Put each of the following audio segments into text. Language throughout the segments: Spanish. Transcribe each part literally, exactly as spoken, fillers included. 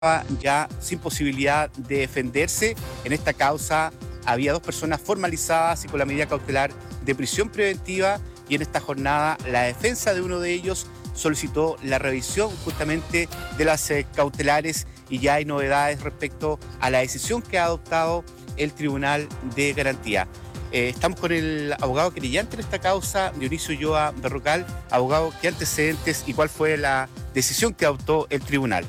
ya sin posibilidad de defenderse. En esta causa había dos personas formalizadas y con la medida cautelar de prisión preventiva, y en esta jornada la defensa de uno de ellos solicitó la revisión justamente de las eh, cautelares, y ya hay novedades respecto a la decisión que ha adoptado el Tribunal de Garantía. Eh, estamos con el abogado querellante en esta causa, Dionisio Ulloa Berrocal. Abogado, ¿qué antecedentes y cuál fue la decisión que adoptó el tribunal?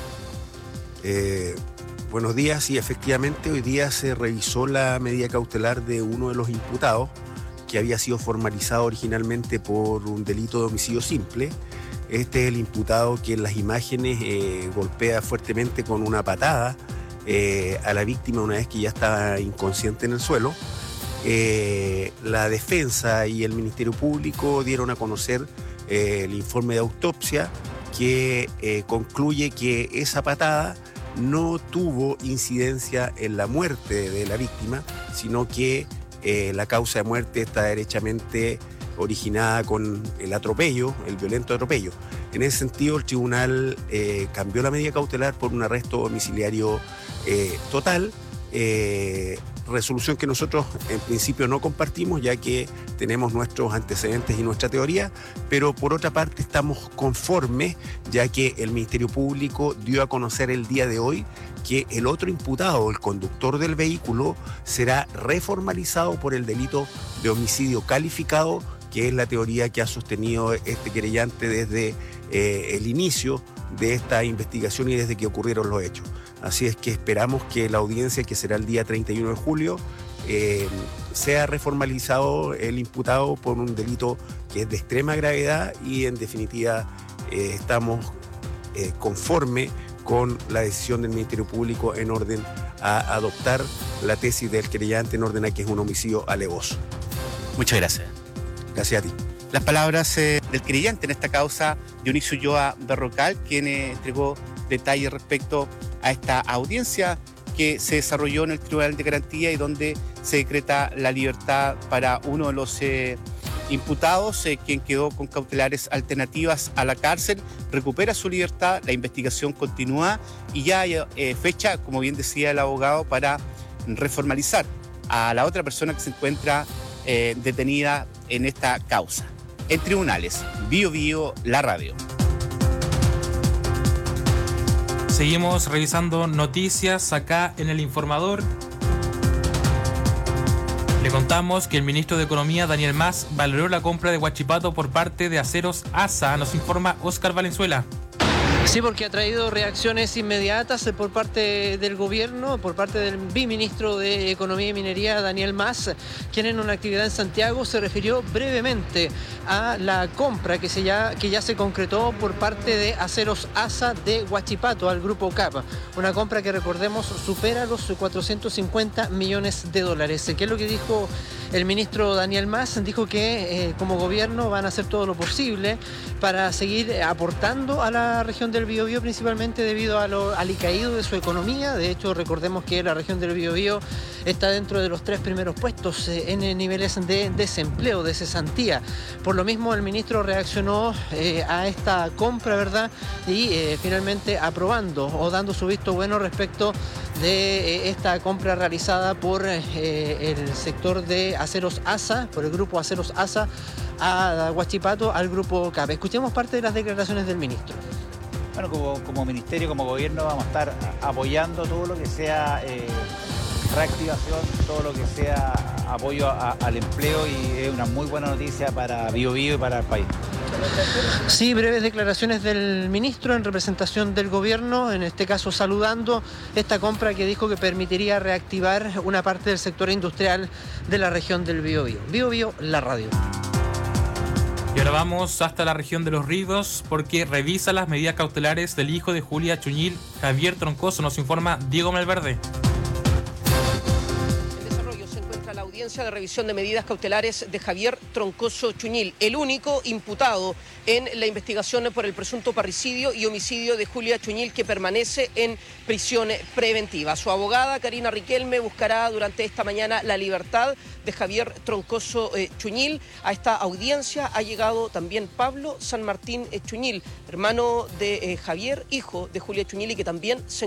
Eh, buenos días. Y efectivamente hoy día se revisó la medida cautelar de uno de los imputados, que había sido formalizado originalmente por un delito de homicidio simple. Este es el imputado que en las imágenes eh, golpea fuertemente con una patada eh, a la víctima una vez que ya estaba inconsciente en el suelo. Eh, la defensa y el Ministerio Público dieron a conocer eh, el informe de autopsia que eh, concluye que esa patada no tuvo incidencia en la muerte de la víctima, sino que eh, la causa de muerte está derechamente originada con el atropello, el violento atropello. En ese sentido, el tribunal eh, cambió la medida cautelar por un arresto domiciliario eh, total, eh, resolución que nosotros en principio no compartimos, ya que tenemos nuestros antecedentes y nuestra teoría, pero por otra parte estamos conformes, ya que el Ministerio Público dio a conocer el día de hoy que el otro imputado, el conductor del vehículo, será reformalizado por el delito de homicidio calificado, que es la teoría que ha sostenido este querellante desde eh, el inicio de esta investigación y desde que ocurrieron los hechos. Así es que esperamos que la audiencia, que será el día treinta y uno de julio, eh, sea reformalizado el imputado por un delito que es de extrema gravedad, y en definitiva eh, estamos eh, conforme con la decisión del Ministerio Público en orden a adoptar la tesis del querellante en orden a que es un homicidio alevoso. Muchas gracias. Gracias a ti. Las palabras eh, del querellante en esta causa, Dionisio Ulloa Berrocal, quien eh, entregó detalles respecto a esta audiencia que se desarrolló en el Tribunal de Garantía y donde se decreta la libertad para uno de los eh, imputados, eh, quien quedó con cautelares alternativas a la cárcel, recupera su libertad, la investigación continúa y ya hay eh, fecha, como bien decía el abogado, para reformalizar a la otra persona que se encuentra eh, detenida en esta causa. En tribunales, Bio Bio, la radio. Seguimos revisando noticias acá en El Informador. Le contamos que el ministro de Economía, Daniel Mas, valoró la compra de Huachipato por parte de Aceros ASA. Nos informa Óscar Valenzuela. Sí, porque ha traído reacciones inmediatas por parte del gobierno, por parte del viceministro de Economía y Minería, Daniel Mas, quien en una actividad en Santiago se refirió brevemente a la compra que, se ya, que ya se concretó por parte de Aceros ASA de Huachipato al Grupo C A P. Una compra que, recordemos, supera los cuatrocientos cincuenta millones de dólares. ¿Qué es lo que dijo el ministro Daniel Mas? Dijo que eh, como gobierno van a hacer todo lo posible para seguir aportando a la región del Biobío, principalmente debido a lo alicaído de su economía. De hecho, recordemos que la región del Biobío está dentro de los tres primeros puestos eh, en niveles de desempleo, de cesantía. Por lo mismo, el ministro reaccionó eh, a esta compra, ¿verdad? Y eh, finalmente aprobando o dando su visto bueno respecto de eh, esta compra realizada por eh, el sector de Aceros ASA, por el grupo Aceros ASA a Huachipato al Grupo C A P. Escuchemos parte de las declaraciones del ministro. Bueno, como, como ministerio, como gobierno, vamos a estar apoyando todo lo que sea eh, reactivación, todo lo que sea apoyo a, al empleo, y es una muy buena noticia para Bio Bio y para el país. Sí, breves declaraciones del ministro en representación del gobierno, en este caso saludando esta compra que dijo que permitiría reactivar una parte del sector industrial de la región del Biobío. Bio Bio, la radio. Y ahora vamos hasta la región de Los Ríos, porque revisa las medidas cautelares del hijo de Julia Chuñil, Javier Troncoso. Nos informa Diego Malverde. audiencia de revisión de medidas cautelares de Javier Troncoso Chuñil, el único imputado en la investigación por el presunto parricidio y homicidio de Julia Chuñil, que permanece en prisión preventiva. Su abogada, Karina Riquelme, buscará durante esta mañana la libertad de Javier Troncoso eh, Chuñil. A esta audiencia ha llegado también Pablo San Martín eh, Chuñil, hermano de eh, Javier, hijo de Julia Chuñil, y que también se